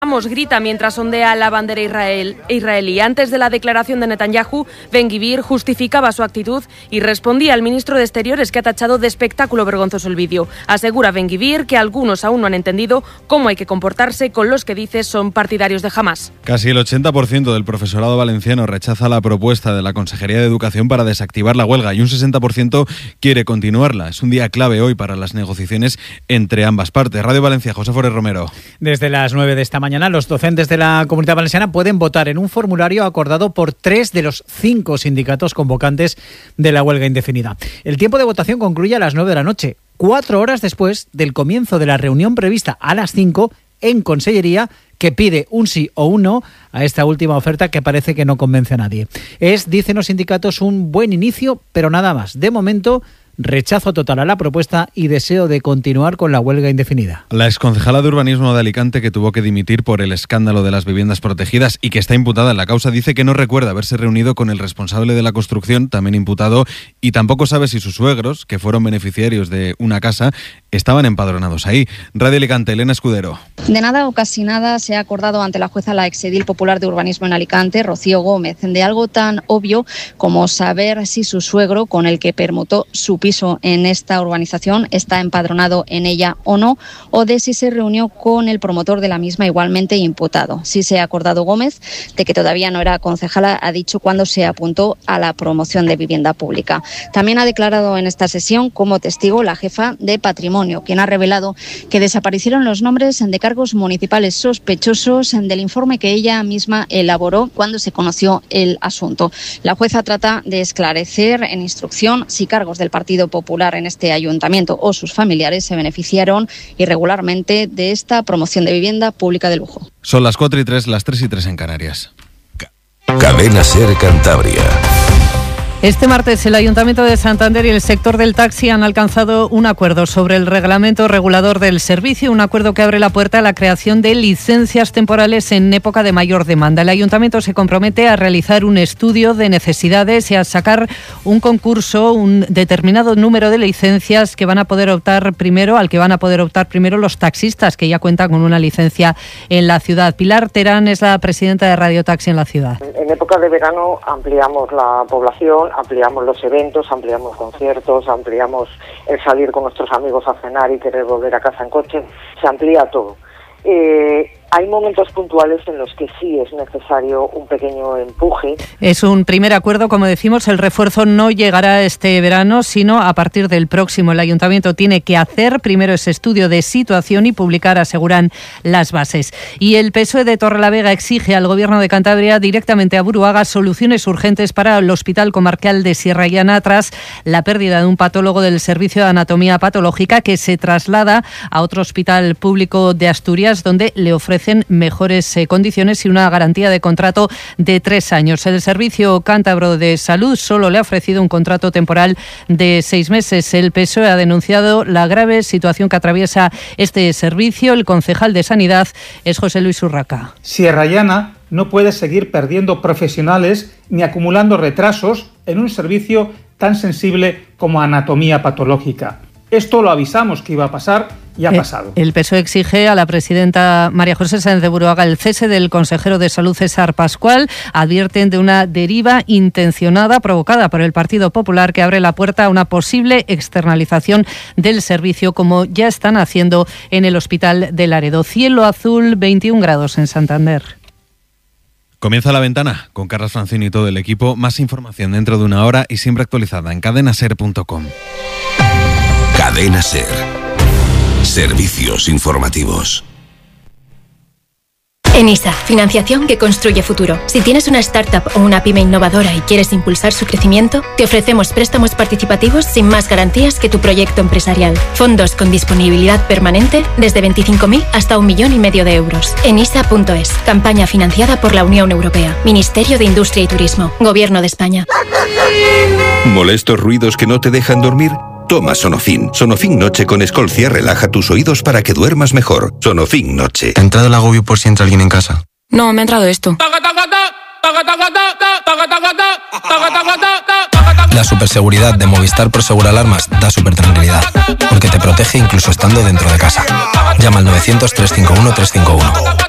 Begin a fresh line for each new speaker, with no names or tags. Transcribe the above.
Grita mientras ondea la bandera israelí. Antes de la declaración de Netanyahu, Ben-Gvir justificaba su actitud y respondía al ministro de Exteriores, que ha tachado de espectáculo vergonzoso el vídeo. Asegura Ben-Gvir que algunos aún no han entendido cómo hay que comportarse con los que dice son partidarios de Hamás.
Casi el 80% del profesorado valenciano rechaza la propuesta de la Consejería de Educación para desactivar la huelga y un 60% quiere continuarla. Es un día clave hoy para las negociaciones entre ambas partes. Radio Valencia, José Forés Romero.
Desde las 9 de esta mañana, los docentes de la Comunidad Valenciana pueden votar en un formulario acordado por 3 de los 5 sindicatos convocantes de la huelga indefinida. El tiempo de votación concluye a las 9 de la noche, 4 horas después del comienzo de la reunión prevista a las 5 en Consellería, que pide un sí o un no a esta última oferta que parece que no convence a nadie. Es, dicen los sindicatos, un buen inicio, pero nada más. De momento, rechazo total a la propuesta y deseo de continuar con la huelga indefinida.
La exconcejala de Urbanismo de Alicante, que tuvo que dimitir por el escándalo de las viviendas protegidas y que está imputada en la causa, dice que no recuerda haberse reunido con el responsable de la construcción, también imputado, y tampoco sabe si sus suegros, que fueron beneficiarios de una casa, estaban empadronados ahí. Radio Alicante, Elena Escudero.
De nada o casi nada se ha acordado ante la jueza la exedil popular de Urbanismo en Alicante, Rocío Gómez, de algo tan obvio como saber si su suegro, con el que permutó su piso en esta urbanización, está empadronado en ella o no, o de si se reunió con el promotor de la misma, igualmente imputado. Sí se ha acordado Gómez de que todavía no era concejala, ha dicho cuando se apuntó a la promoción de vivienda pública. También ha declarado en esta sesión como testigo la jefa de Patrimonio, quien ha revelado que desaparecieron los nombres de cargos municipales sospechosos del informe que ella misma elaboró cuando se conoció el asunto. La jueza trata de esclarecer en instrucción si cargos del Partido Popular en este ayuntamiento o sus familiares se beneficiaron irregularmente de esta promoción de vivienda pública de lujo.
Son las 4:03, las 3:03 en Canarias.
Cadena SER Cantabria.
Este martes el Ayuntamiento de Santander y el sector del taxi han alcanzado un acuerdo sobre el reglamento regulador del servicio, un acuerdo que abre la puerta a la creación de licencias temporales en época de mayor demanda. El Ayuntamiento se compromete a realizar un estudio de necesidades y a sacar un concurso, un determinado número de licencias que van a poder optar primero, al que van a poder optar primero los taxistas que ya cuentan con una licencia en la ciudad. Pilar Terán es la presidenta de Radio Taxi en la ciudad.
En época de verano ampliamos la población, ampliamos los eventos, ampliamos conciertos, ampliamos el salir con nuestros amigos a cenar y querer volver a casa en coche, se amplía todo. Hay momentos puntuales en los que sí es necesario un pequeño empuje.
Es un primer acuerdo, como decimos, el refuerzo no llegará este verano, sino a partir del próximo. El Ayuntamiento tiene que hacer primero ese estudio de situación y publicar, aseguran, las bases. Y el PSOE de Torrelavega exige al Gobierno de Cantabria, directamente a Buruaga, soluciones urgentes para el Hospital Comarcal de Sierra Llana tras la pérdida de un patólogo del Servicio de Anatomía Patológica que se traslada a otro hospital público de Asturias, donde le ofrecen mejores condiciones y una garantía de contrato de 3 años. El Servicio Cántabro de Salud solo le ha ofrecido un contrato temporal de 6 meses. El PSOE ha denunciado la grave situación que atraviesa este servicio. El concejal de Sanidad es José Luis Urraca.
Sierra Llana no puede seguir perdiendo profesionales ni acumulando retrasos en un servicio tan sensible como anatomía patológica. Esto lo avisamos que iba a pasar y ha pasado.
El PSOE exige a la presidenta María José Sáenz de Buruaga el cese del consejero de Salud César Pascual. Advierten de una deriva intencionada provocada por el Partido Popular que abre la puerta a una posible externalización del servicio, como ya están haciendo en el Hospital de Laredo. Cielo azul, 21 grados en Santander.
Comienza La Ventana con Carlos Francini y todo el equipo. Más información dentro de una hora y siempre actualizada en cadenaser.com.
Cadena SER. Servicios informativos.
ENISA, financiación que construye futuro. Si tienes una startup o una pyme innovadora y quieres impulsar su crecimiento, te ofrecemos préstamos participativos sin más garantías que tu proyecto empresarial. Fondos con disponibilidad permanente desde 25.000 hasta 1,5 millones de euros. enisa.es, campaña financiada por la Unión Europea, Ministerio de Industria y Turismo, Gobierno de España.
¿Molestos ruidos que no te dejan dormir? Toma Sonofin. Sonofin Noche con Escolcia relaja tus oídos para que duermas mejor. Sonofin Noche.
¿Te ha entrado el agobio por si entra alguien en casa?
No, me ha entrado esto.
La superseguridad de Movistar Prosegur Alarmas da súper tranquilidad, porque te protege incluso estando dentro de casa. Llama al 900 351 351.